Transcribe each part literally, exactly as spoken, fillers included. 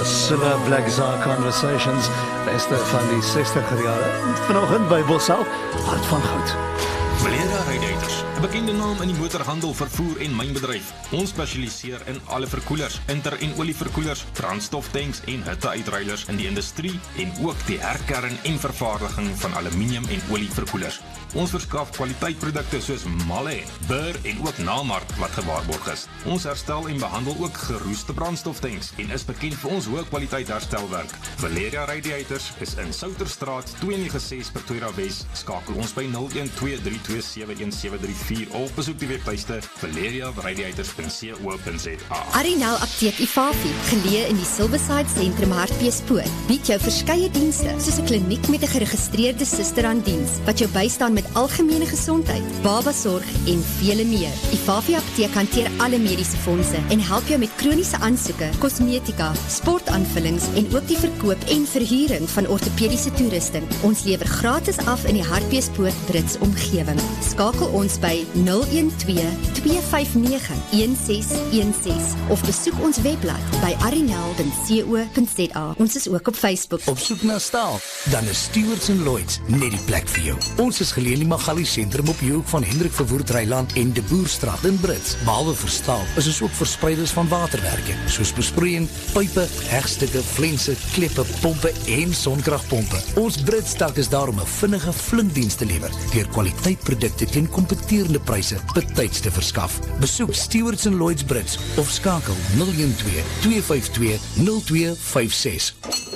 Sula Black Zar Conversations, beste van die sestig jare. Vanoggend by Bosal, Hart van Goud. Valera Radiators, 'n bekende naam in die motorhandel, vervoer en mynbedryf. Ons spesialiseer in alle verkoelers, inter- en olieverkoelers, brandstoftanks en hitteuitruilers in die industrie en ook die herkern en vervaardiging van aluminium en olieverkoelers. Ons verskaf kwaliteitprodukte soos Malle, Burr en ook Namark wat gewaarborg is. Ons herstel en behandel ook geroeste brandstoftanks en is bekend vir ons hoë kwaliteit herstelwerk. Valeria Radiators is in Souterstraat twee nege ses Pretoria Wes. Skakel ons by nul een twee drie twee sewe een sewe drie vier of besoek die webtuiste valeria radiators punt co punt za. Arinel Apteek Ifafi, geleë in die Silverside Sentrum Hartbeespoort, bied jou verskeie dienste, soos 'n kliniek met 'n geregistreerde suster aan diens, wat jou bystaan met algemene gesondheid, babasorg en vele meer. Ifafi Apteek hanteer alle mediese fondse en help jou met kroniese aansoeke, kosmetika, sportaanvullings en ook die verkoop en verhuuring van ortopediese toerusting. Ons lewer gratis af in die Hartbeespoort Brits omgewing. Skakel ons by nul een twee twee vyf nege een ses een ses of besoek ons webblad by arinel punt co punt za. Ons is ook op Facebook. Op soek na staal, dan is Stewards and Lloyds net die plek vir jou. Ons is geleë in die Magali sentrum op die hoek van Hendrik Verwoerd Reiland en De Boerstraat in Brits. Behalwe vir staal, is ons ook verspreiders van waterwerke, soos besproeiing, pype, hegstukke, flense, kleppe, pompe en sonkragpompe. Ons Brits tak is daar om 'n vinnige flinkdiens te lewer, deur kwaliteitprodukte teen kompeterende pryse betyds te verskaf. Besoek Stewards and Lloyds Brits of skakel nul een twee twee vyf twee nul twee vyf ses.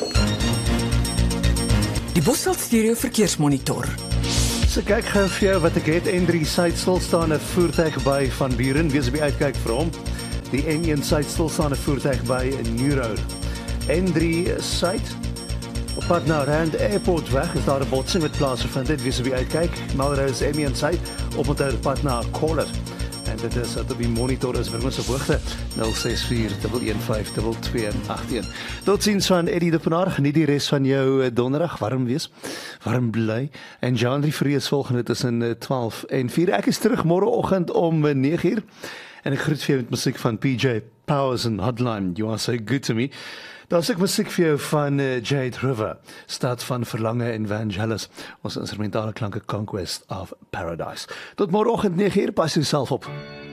Die Bosveld Stereo Verkeersmonitor. So kyk gou vir jou wat ek het. N drie Suid stilstaande voertuig by Van Buren, wees op die uitkyk vir hom. Die N een Suid stilstaande voertuig by New Road. N drie Suid op pad na Rand Airport weg, is daar 'n botsing wat plaasgevind het, wees op die uitkyk. Melrose N een Suid op onthou pad na Caller. En dit is dat op die monitor is vir ons op hoogte nul ses vier een een vyf twee twee agt een. Tot ziens van Eddie de Pinaar, geniet die res van jou donderdag, warm wees, warm bly. En Jean-Rie Vrees volgende tussen twaalf en vier. Ek is terug môreoggend om nege uur. En ek groet vir jou met musiek van P J Powers en Hotline, You Are So Good To Me. Dan is ek musiek vir jou van uh, Jade River, Stad van Verlange en Vangelis, ons instrumentale klanke Conquest of Paradise. Tot môreoggend nege uur, pas jouself op.